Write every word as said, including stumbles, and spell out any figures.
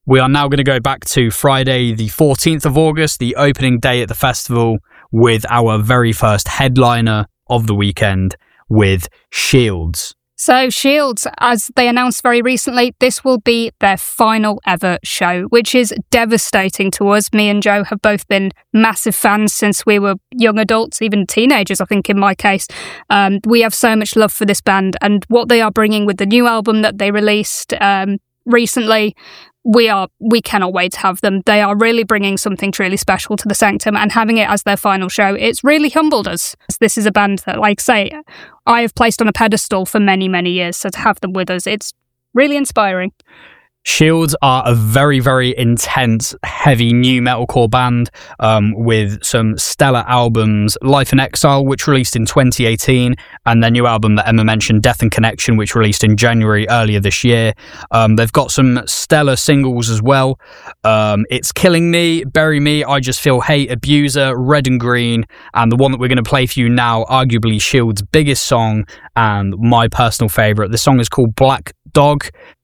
We are now going to go back to Friday, the fourteenth of August, the opening day at the festival, with our very first headliner of the weekend with Shields. So Shields, as they announced very recently, this will be their final ever show, which is devastating to us. Me and Joe have both been massive fans since we were young adults, even teenagers, I think, in my case. Um, we have so much love for this band, and what they are bringing with the new album that they released um, recently, we are we cannot wait to have them. They are really bringing something truly special to the Sanctum, and having it as their final show, it's really humbled us. This is a band that, like say, I have placed on a pedestal for many, many years, so to have them with us, it's really inspiring. Shields are a very, very intense, heavy new metalcore band um, with some stellar albums. Life in Exile, which released in twenty eighteen, and their new album that Emma mentioned, Death and Connection, which released in January earlier this year. Um, they've got some stellar singles as well. Um, It's Killing Me, Bury Me, I Just Feel Hate, Abuser, Red and Green, and the one that we're going to play for you now, arguably Shields' biggest song and my personal favourite. The song is called Black Dog.